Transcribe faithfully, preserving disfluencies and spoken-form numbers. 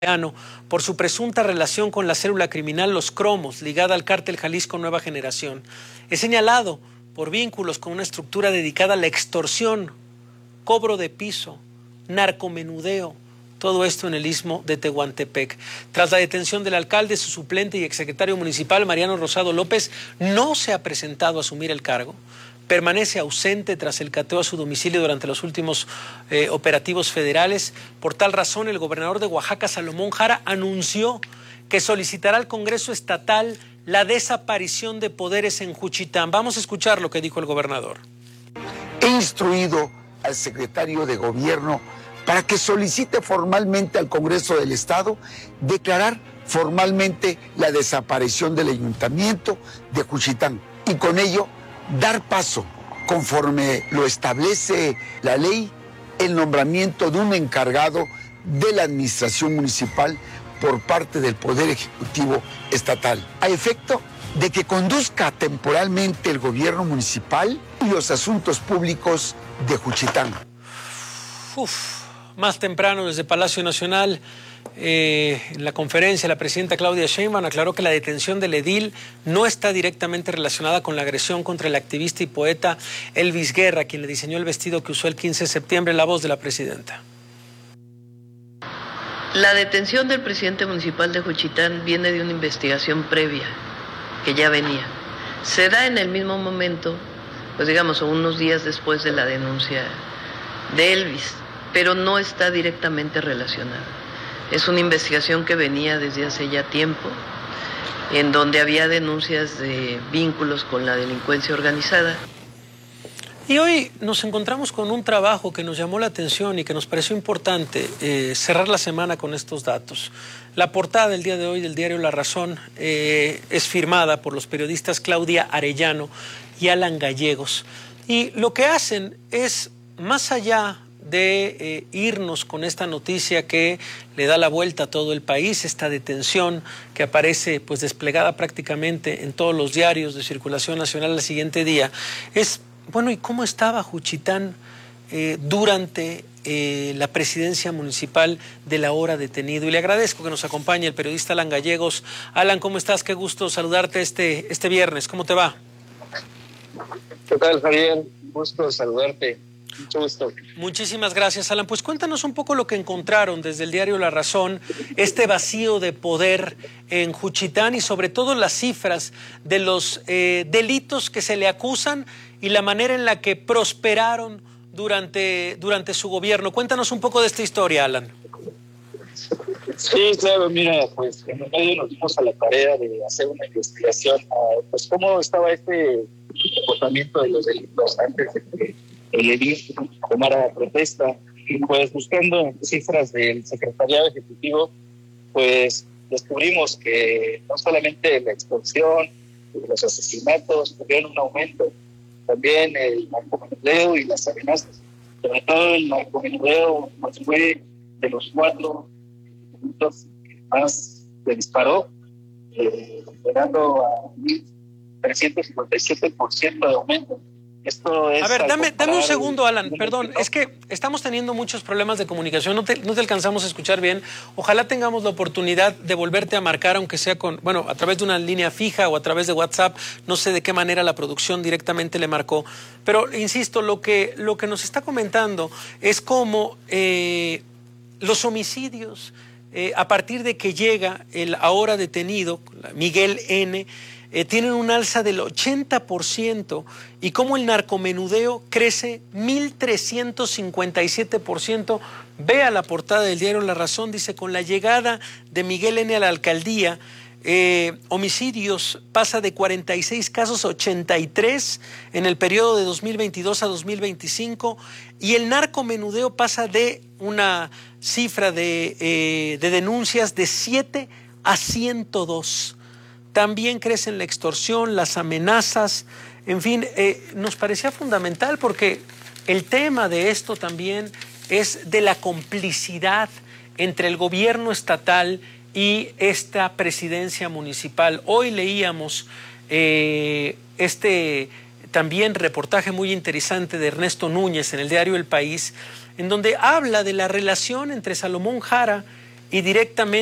por su presunta relación con la célula criminal Los Cromos, ligada al cártel Jalisco Nueva Generación. Es señalado por vínculos con una estructura dedicada a la extorsión, cobro de piso, narcomenudeo, todo esto en el istmo de Tehuantepec. Tras la detención del alcalde, su suplente y exsecretario municipal, Mariano Rosado López, no se ha presentado a asumir el cargo. Permanece ausente tras el cateo a su domicilio durante los últimos eh, operativos federales. Por tal razón, el gobernador de Oaxaca, Salomón Jara, anunció que solicitará al Congreso Estatal la desaparición de poderes en Juchitán. Vamos a escuchar lo que dijo el gobernador. He instruido al secretario de Gobierno para que solicite formalmente al Congreso del Estado declarar formalmente la desaparición del ayuntamiento de Juchitán y con ello dar paso, conforme lo establece la ley, el nombramiento de un encargado de la administración municipal por parte del Poder Ejecutivo Estatal, a efecto de que conduzca temporalmente el gobierno municipal y los asuntos públicos de Juchitán. Uf, más temprano desde Palacio Nacional, eh, en la conferencia, la presidenta Claudia Sheinbaum aclaró que la detención del edil no está directamente relacionada con la agresión contra el activista y poeta Elvis Guerra, quien le diseñó el vestido que usó el quince de septiembre. La voz de la presidenta. La detención del presidente municipal de Juchitán viene de una investigación previa que ya venía. Se da en el mismo momento, pues digamos, unos días después de la denuncia de Elvis, pero no está directamente relacionada. Es una investigación que venía desde hace ya tiempo, en donde había denuncias de vínculos con la delincuencia organizada. Y hoy nos encontramos con un trabajo que nos llamó la atención y que nos pareció importante eh, cerrar la semana con estos datos. La portada del día de hoy del diario La Razón eh, es firmada por los periodistas Claudia Arellano y Alan Gallegos. Y lo que hacen es, más allá de eh, irnos con esta noticia que le da la vuelta a todo el país, esta detención que aparece pues desplegada prácticamente en todos los diarios de circulación nacional al siguiente día, es, bueno, ¿y cómo estaba Juchitán eh, durante eh, la presidencia municipal del ahora detenido? Y le agradezco que nos acompañe el periodista Alan Gallegos. Alan, ¿cómo estás? Qué gusto saludarte este, este viernes. ¿Cómo te va? ¿Qué tal, Javier? Gusto saludarte. Mucho gusto. Muchísimas gracias, Alan. Pues cuéntanos un poco lo que encontraron desde el diario La Razón, este vacío de poder en Juchitán y sobre todo las cifras de los eh, delitos que se le acusan y la manera en la que prosperaron durante, durante su gobierno. Cuéntanos un poco de esta historia, Alan. Sí, claro, mira, pues en el medio nos dimos a la tarea de hacer una investigación, uh, pues cómo estaba este comportamiento de los delitos antes de que el edil tomara protesta, y pues buscando cifras del secretariado ejecutivo, pues descubrimos que no solamente la extorsión, los asesinatos tuvieron un aumento, también el narcomenudeo y las amenazas. Sobre todo el narcomenudeo pues, fue de los cuatro delitos que más se disparó, eh, llegando a mil trescientos cincuenta y siete por ciento de aumento. Esto es a ver, dame, dame un segundo, Alan, perdón, es que estamos teniendo muchos problemas de comunicación, no te, no te alcanzamos a escuchar bien. Ojalá tengamos la oportunidad de volverte a marcar, aunque sea con, bueno, a través de una línea fija o a través de WhatsApp, no sé de qué manera la producción directamente le marcó, pero insisto, lo que, lo que nos está comentando es cómo eh, los homicidios, eh, a partir de que llega el ahora detenido, Miguel N., Eh, tienen un alza del ochenta por ciento y cómo el narcomenudeo crece mil trescientos cincuenta y siete por ciento. Vea la portada del diario La Razón, dice, con la llegada de Miguel N. a la alcaldía, eh, homicidios pasa de cuarenta y seis casos a ochenta y tres en el periodo de dos mil veintidós a dos mil veinticinco y el narcomenudeo pasa de una cifra de, eh, de denuncias de siete a ciento dos. También crecen la extorsión, las amenazas, en fin, eh, nos parecía fundamental porque el tema de esto también es de la complicidad entre el gobierno estatal y esta presidencia municipal. Hoy leíamos eh, este también reportaje muy interesante de Ernesto Núñez en el diario El País, en donde habla de la relación entre Salomón Jara y directamente